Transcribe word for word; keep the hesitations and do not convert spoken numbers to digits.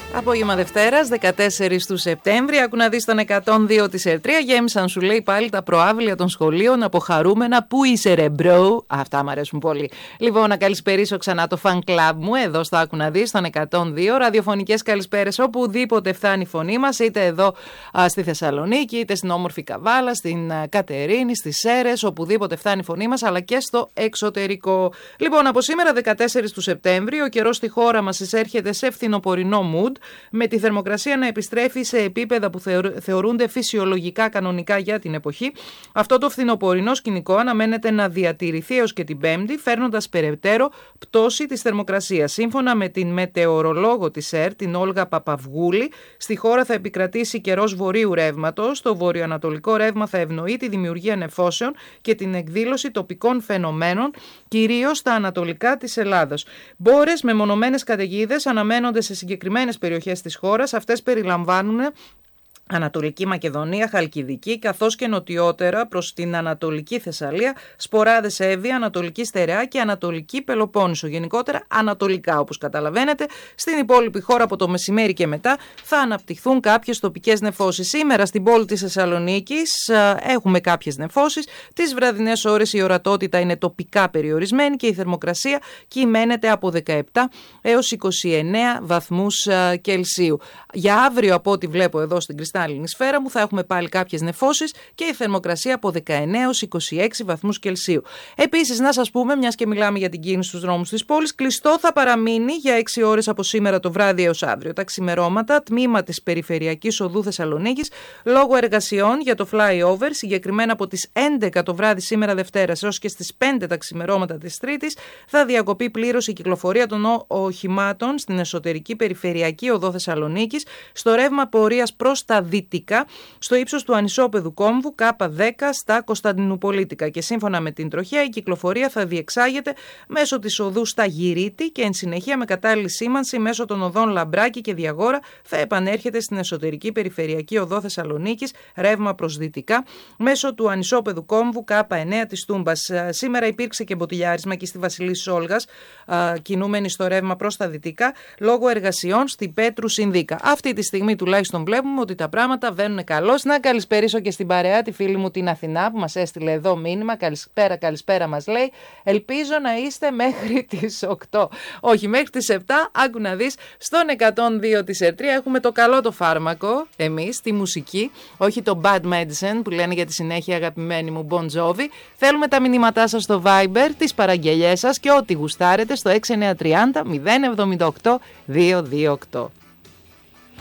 Απόγευμα Δευτέρας, δεκατέσσερις του Σεπτέμβρη, άκου να δεις τον εκατόν δύο της Ερτρία. Γέμισαν, σου λέει, πάλι τα προάβλια των σχολείων από χαρούμενα. Πού είσαι ρε μπρο? Αυτά μου αρέσουν πολύ. Λοιπόν, να καλησπερίσω ξανά το fan club μου εδώ στο άκου να δεις τον εκατόν δύο. Ραδιοφωνικές καλησπέρες οπουδήποτε φτάνει η φωνή μας, είτε εδώ α, στη Θεσσαλονίκη, είτε στην όμορφη Καβάλα, στην α, Κατερίνη, στις Σέρρες, οπουδήποτε φτάνει η φωνή μας, αλλά και στο εξωτερικό. Λοιπόν, από σήμερα δεκατέσσερις του Σεπτέμβρη, ο καιρός στη χώρα μας εισέρχεται σε φθινοπορεινό mood, με τη θερμοκρασία να επιστρέφει σε επίπεδα που θεωρούνται φυσιολογικά κανονικά για την εποχή. Αυτό το φθινοπορεινό σκηνικό αναμένεται να διατηρηθεί έως και την Πέμπτη, φέρνοντας περαιτέρω πτώση της θερμοκρασίας. Σύμφωνα με την μετεωρολόγο της ΕΡΤ, την Όλγα Παπαυγούλη, στη χώρα θα επικρατήσει καιρός βορείου ρεύματος. Το βορειοανατολικό ρεύμα θα ευνοεί τη δημιουργία νεφώσεων και την εκδήλωση τοπικών φαινομένων, κυρίως στα ανατολικά της Ελλάδας. Μπόρες με μονομένες καταιγίδες αναμένονται σε συγκεκριμένες περιοχές της χώρας. Αυτές περιλαμβάνουν Ανατολική Μακεδονία, Χαλκιδική, καθώς και νοτιότερα προς την Ανατολική Θεσσαλία, Σποράδες, Εύβοια, Ανατολική Στερεά και Ανατολική Πελοπόννησο. Γενικότερα ανατολικά, όπως καταλαβαίνετε. Στην υπόλοιπη χώρα από το μεσημέρι και μετά θα αναπτυχθούν κάποιες τοπικές νεφώσεις. Σήμερα στην πόλη της Θεσσαλονίκης έχουμε κάποιες νεφώσεις. Τις βραδινές ώρες η ορατότητα είναι τοπικά περιορισμένη και η θερμοκρασία κυμαίνεται από δεκαεπτά έως είκοσι εννέα βαθμούς Κελσίου. Για αύριο, από ό,τι βλέπω εδώ στην κρυστάλλινη σφαίρα μου, θα έχουμε πάλι κάποιες νεφώσεις και η θερμοκρασία από δεκαεννέα έως είκοσι έξι βαθμούς Κελσίου. Επίσης, να σας πούμε, μιας και μιλάμε για την κίνηση στους δρόμους της πόλης, κλειστό θα παραμείνει για έξι ώρες από σήμερα το βράδυ έως αύριο τα ξημερώματα τμήμα της Περιφερειακής Οδού Θεσσαλονίκης λόγω εργασιών για το flyover, συγκεκριμένα από τις έντεκα το βράδυ σήμερα Δευτέρας έως και στις πέντε τα ξημερώματα της Τρίτης, θα διακοπεί πλήρως η κυκλοφορία των οχημάτων στην εσωτερική Περιφερειακή Οδό Θεσσαλονίκης, στο ρεύμα πορείας προς τα δυτικά, στο ύψος του Ανισόπεδου Κόμβου Κάπα δέκα στα Κωνσταντινουπολίτικα, και σύμφωνα με την τροχέα η κυκλοφορία θα διεξάγεται μέσω της οδού Σταγυρίτη και εν συνεχεία με κατάλληλη σήμανση μέσω των οδών Λαμπράκη και Διαγόρα θα επανέρχεται στην εσωτερική Περιφερειακή Οδό Θεσσαλονίκης ρεύμα προς δυτικά μέσω του Ανισόπεδου Κόμβου Κάπα εννέα της Τούμπας. Σήμερα υπήρξε και μποτιλιάρισμα και στη Βασιλής Όλγας, κινούμενη στο ρεύμα προς τα δυτικά λόγω εργασιών στη Πέτρου Συνδίκα. Αυτή τη στιγμή τουλάχιστον βλέπουμε ότι τα πράγματα βαίνουν καλώς. Να καλησπερίσω και στην παρέα τη φίλη μου την Αθηνά που μας έστειλε εδώ μήνυμα. Καλησπέρα, καλησπέρα μας λέει. Ελπίζω να είστε μέχρι τις οκτώ. Όχι, μέχρι τις επτά. Άκου να δεις, στον εκατόν δύο της Ερτρία έχουμε το καλό το φάρμακο, εμείς, τη μουσική. Όχι το bad medicine που λένε για τη συνέχεια αγαπημένη μου Bon Jovi. Θέλουμε τα μηνύματά σας στο Viber, τις παραγγελιές σας και ό,τι γουστάρετε στο έξι εννιά τρία μηδέν εβδομήντα οκτώ διακόσια είκοσι οκτώ.